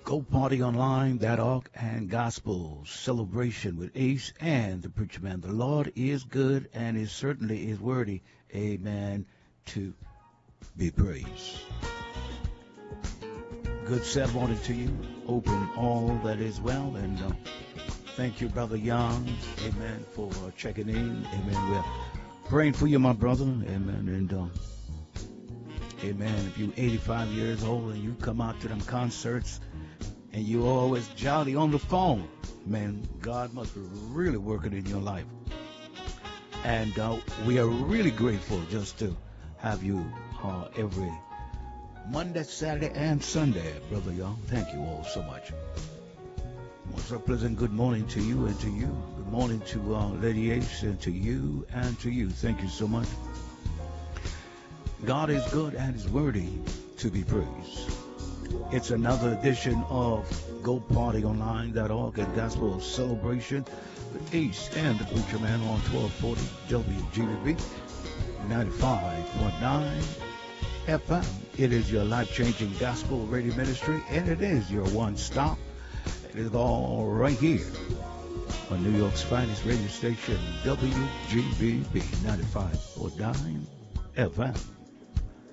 Go Party Online, that Ark and Gospel celebration with Ace and the preacher man. The Lord is good and is certainly is worthy, amen, to be praised. Good Sabbath morning to you. Open all that is well. And thank you, Brother Young, amen, for checking in. Amen. We're praying for you, my brother. Amen. And amen. If you're 85 years old and you come out to them concerts and you always jolly on the phone, man, God must be really working in your life. And we are really grateful just to have you every Monday, Saturday, and Sunday, Brother Young. Thank you all so much. What's a pleasant good morning to you and to you. Good morning to Lady Ace and to you and to you. Thank you so much. God is good and is worthy to be praised. It's another edition of GoPartyOnline.org and Gospel Celebration with Ace and the Preacher Man on 1240 WGBB 95.9 FM. It is your life-changing gospel radio ministry, and it is your one-stop. It is all right here on New York's finest radio station, WGBB 95.9 FM.